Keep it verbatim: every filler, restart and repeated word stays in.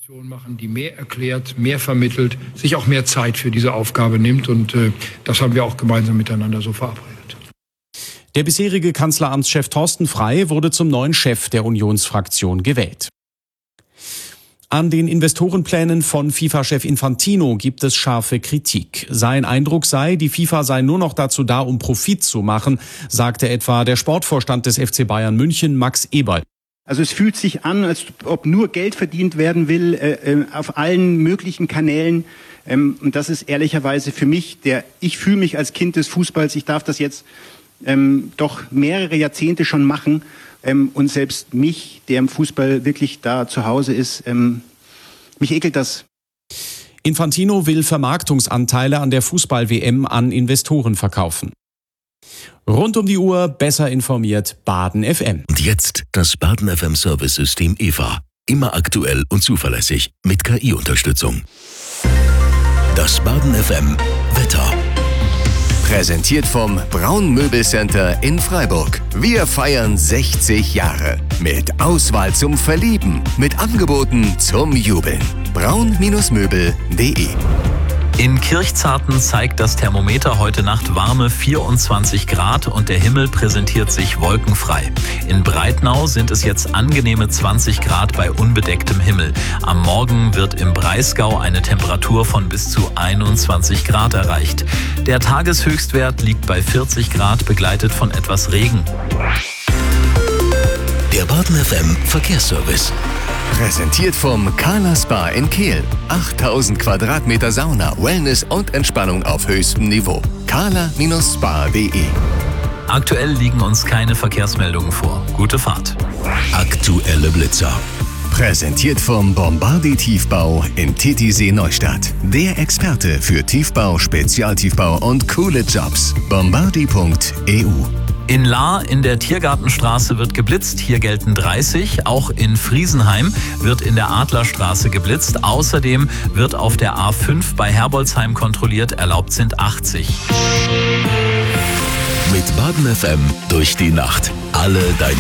machen, die mehr erklärt, mehr vermittelt, sich auch mehr Zeit für diese Aufgabe nimmt. Und äh, das haben wir auch gemeinsam miteinander so verabredet. Der bisherige Kanzleramtschef Thorsten Frey wurde zum neuen Chef der Unionsfraktion gewählt. An den Investorenplänen von FIFA-Chef Infantino gibt es scharfe Kritik. Sein Eindruck sei, die FIFA sei nur noch dazu da, um Profit zu machen, sagte etwa der Sportvorstand des F C Bayern München, Max Eberl. Also es fühlt sich an, als ob nur Geld verdient werden will, äh, auf allen möglichen Kanälen. Ähm, und das ist ehrlicherweise für mich, der ich fühle mich als Kind des Fußballs, ich darf das jetzt ähm, doch mehrere Jahrzehnte schon machen. Ähm, und selbst mich, der im Fußball wirklich da zu Hause ist, ähm, mich ekelt das. Infantino will Vermarktungsanteile an der Fußball-W M an Investoren verkaufen. Rund um die Uhr besser informiert Baden F M. Und jetzt das Baden F M Service-System E V A. Immer aktuell und zuverlässig mit K I-Unterstützung. Das Baden F M Wetter. Präsentiert vom Braun Möbelcenter in Freiburg. Wir feiern sechzig Jahre. Mit Auswahl zum Verlieben. Mit Angeboten zum Jubeln. braun Möbel punkt de. In Kirchzarten zeigt das Thermometer heute Nacht warme vierundzwanzig Grad und der Himmel präsentiert sich wolkenfrei. In Breitnau sind es jetzt angenehme zwanzig Grad bei unbedecktem Himmel. Am Morgen wird im Breisgau eine Temperatur von bis zu einundzwanzig Grad erreicht. Der Tageshöchstwert liegt bei vierzig Grad, begleitet von etwas Regen. Der Baden F M Verkehrsservice. Präsentiert vom Kala Spa in Kehl. achttausend Quadratmeter Sauna, Wellness und Entspannung auf höchstem Niveau. kala Spa punkt de. Aktuell liegen uns keine Verkehrsmeldungen vor. Gute Fahrt. Aktuelle Blitzer. Präsentiert vom Bombardi Tiefbau in Titisee Neustadt. Der Experte für Tiefbau, Spezialtiefbau und coole Jobs. bombardi punkt e u. In Lahr in der Tiergartenstraße wird geblitzt, hier gelten dreißig. Auch in Friesenheim wird in der Adlerstraße geblitzt. Außerdem wird auf der A fünf bei Herbolzheim kontrolliert, erlaubt sind achtzig. Mit Baden F M durch die Nacht. Alle deine